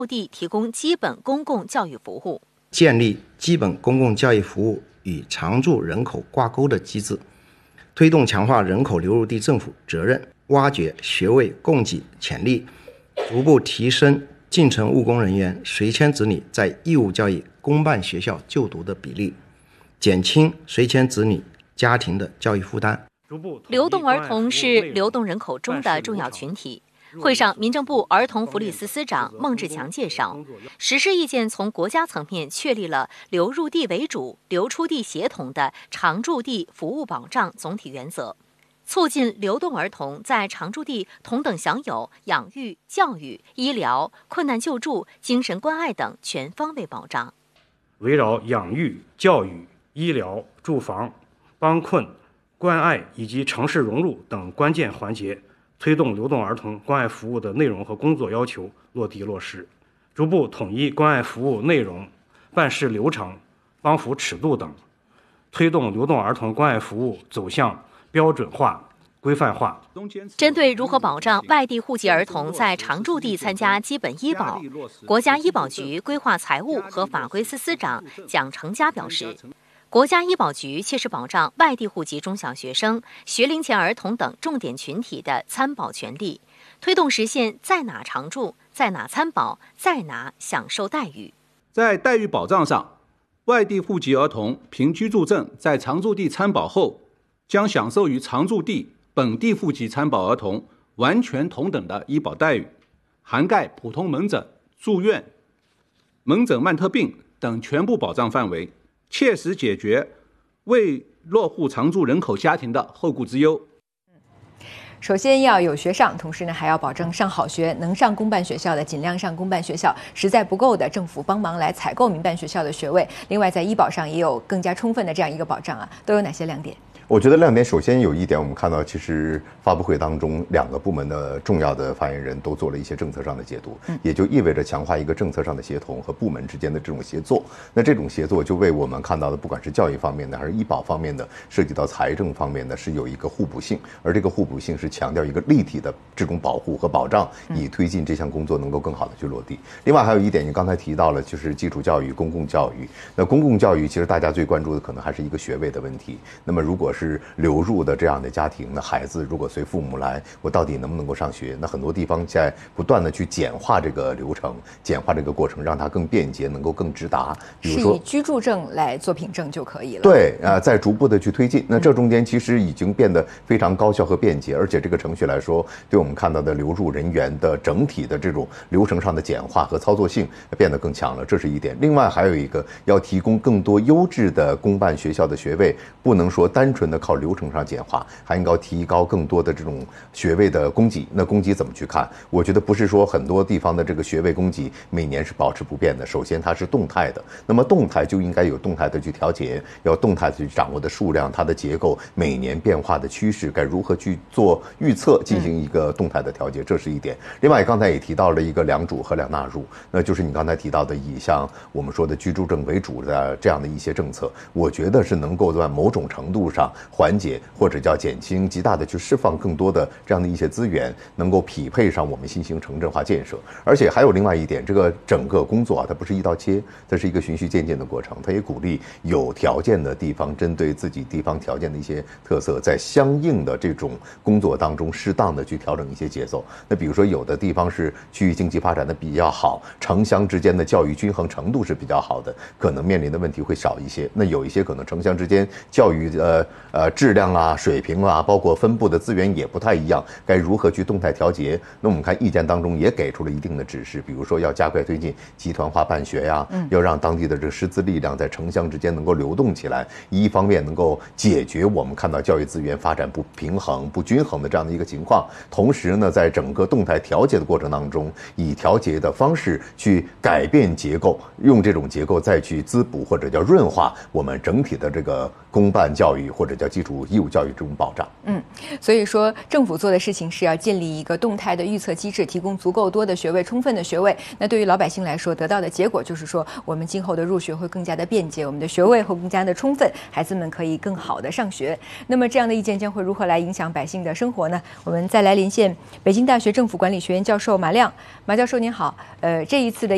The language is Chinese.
地提供基本公共教育服务， 建立基本公共教育服务与常住人口挂钩的机制，推动强化人口流入地政府责任，挖掘学位供给潜力，逐步提升进城务工人员随迁子女在义务教育公办学校就读的比例，减轻随迁子女家庭的教育负担。 流动儿童是流动人口中的重要群体。会上，民政部儿童福利司司长孟志强介绍，实施意见从国家层面确立了流入地为主、流出地协同的常住地服务保障总体原则，促进流动儿童在常住地同等享有养育、教育、医疗、困难救助、精神关爱等全方位保障。 围绕养育、教育、医疗、住房、帮困、关爱以及城市融入等关键环节，推动流动儿童关爱服务的内容和工作要求落地落实，逐步统一关爱服务内容、办事流程、帮扶尺度等，推动流动儿童关爱服务走向标准化、规范化。 针对如何保障外地户籍儿童在常住地参加基本医保，国家医保局规划财务和法规司司长蒋成佳表示，国家医保局切实保障外地户籍中小学生、学龄前儿童等重点群体的参保权利，推动实现在哪常住、在哪参保、在哪享受待遇。 在待遇保障上，外地户籍儿童凭居住证在常住地参保后，将享受与常住地本地户籍参保儿童完全同等的医保待遇，涵盖普通门诊、住院、门诊慢特病等全部保障范围，切实解决未落户常住人口家庭的后顾之忧。 首先要有学上，同时呢还要保证上好学，能上公办学校的尽量上公办学校，实在不够的政府帮忙来采购民办学校的学位。另外在医保上也有更加充分的这样一个保障啊，都有哪些亮点？ 我觉得亮点首先有一点，我们看到其实发布会当中2个部门的重要的发言人都做了一些政策上的解读，也就意味着强化一个政策上的协同和部门之间的这种协作。那这种协作就为我们看到的，不管是教育方面的还是医保方面的，涉及到财政方面的，是有一个互补性，而这个互补性是强调一个立体的这种保护和保障，以推进这项工作能够更好的去落地。另外还有一点，你刚才提到了，就是基础教育、公共教育。那公共教育其实大家最关注的可能还是一个学位的问题。那么如果是流入的这样的家庭，那孩子如果随父母来，我到底能不能够上学？那很多地方在不断的去简化这个流程，简化这个过程，让它更便捷，能够更直达。比如说， 是以居住证来做凭证就可以了。 对，在逐步的去推进。那这中间其实已经变得非常高效和便捷，而且这个程序来说，对我们看到的流入人员的整体的这种流程上的简化和操作性变得更强了，这是一点。另外还有一个，要提供更多优质的公办学校的学位，不能说单纯的靠流程上简化，还应该提高更多的这种学位的供给。那供给怎么去看？我觉得不是说很多地方的这个学位供给每年是保持不变的，首先它是动态的，那么动态就应该有动态的去调节，要动态的去掌握的数量，它的结构每年变化的趋势该如何去做预测，进行一个动态的调节，这是一点。另外刚才也提到了一个两主和两纳入，那就是你刚才提到的以像我们说的居住证为主的这样的一些政策，我觉得是能够在某种程度上缓解或者叫减轻，极大的去释放更多的这样的一些资源，能够匹配上我们新型城镇化建设。而且还有另外一点，这个整个工作它不是一刀切，它是一个循序渐进的过程。它也鼓励有条件的地方针对自己地方条件的一些特色，在相应的这种工作当中适当的去调整一些节奏。那比如说有的地方是区域经济发展的比较好，城乡之间的教育均衡程度是比较好的，可能面临的问题会少一些。那有一些可能城乡之间教育质量啊、水平啊，包括分布的资源也不太一样，该如何去动态调节？那我们看意见当中也给出了一定的指示，比如说要加快推进集团化办学呀，要让当地的这个师资力量在城乡之间能够流动起来，一方面能够解决我们看到教育资源发展不平衡、不均衡的这样的一个情况，同时呢，在整个动态调节的过程当中，以调节的方式去改变结构，用这种结构再去滋补或者叫润化我们整体的这个公办教育或者叫基础义务教育这种保障。 所以说政府做的事情是要建立一个动态的预测机制，提供足够多的学位、充分的学位。那对于老百姓来说，得到的结果就是说，我们今后的入学会更加的便捷，我们的学位会更加的充分，孩子们可以更好的上学。那么这样的意见将会如何来影响百姓的生活呢？我们再来连线北京大学政府管理学院教授马亮。马教授您好，这一次的